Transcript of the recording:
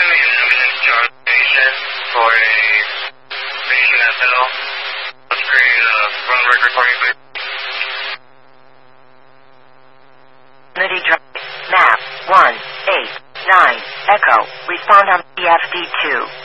for a patient SNL. Let's create a run record for you, please. Unity Drive. Map 189. Echo. Respond on PFD2.